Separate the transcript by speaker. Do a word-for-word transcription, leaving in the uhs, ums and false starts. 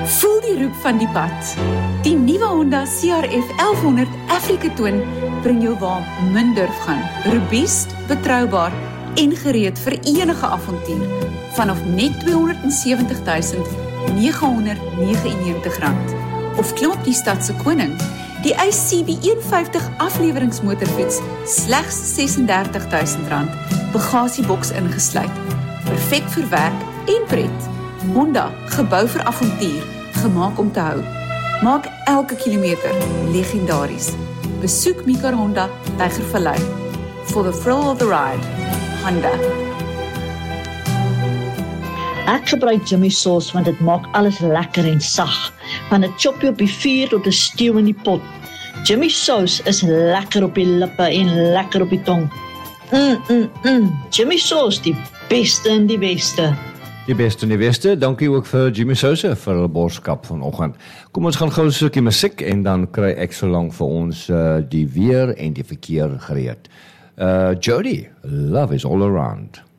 Speaker 1: Voel die roep van die pad. Die nuwe Honda C R F elf honderd Africa Twin bring jou waar min durf gaan. Robuust, betroubaar en gereed vir enige avontuur. Vanaf net tweehonderd sewentig tuisend negenhonderd negenennegentig rand. Of klim op die stadse koning. Die I C B eenenvyftig afleweringsmotorfiets slegs ses en dertig duisend rand. Bagasieboks ingesluit. Perfek vir werk en pret. Honda, gebou vir avontuur, gemaak om te hou. Maak elke kilometer legendaries. Besoek Mekar Honda, Tygervallei. For the thrill of the ride. Honda.
Speaker 2: Ek gebruik Jimmy Sauce want dit maak alles lekker en sag. Van 'n choppie op die vuur tot 'n stew in die pot. Jimmy Sauce is lekker op die lippe en lekker op die tong. Mm, mm, mm. Jimmy Sauce, die beste in die beste.
Speaker 3: Die beste in die beste, dankie ook vir Jimmy Sauce vir hulle boodskap vanoggend. Kom ons gaan gou 'n stukkie musiek en dan kry ek so lank vir ons uh, die weer en die verkeer gereed. Uh, Jody, love is all around.